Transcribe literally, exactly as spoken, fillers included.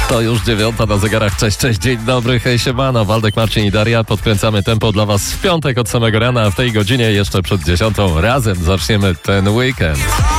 To już dziewiąta na zegarach. Cześć, cześć, dzień dobry, hej, siemano. Waldek, Marcin i Daria. Podkręcamy tempo dla was w piątek od samego rana, a w tej godzinie jeszcze przed dziesiątą razem zaczniemy ten weekend.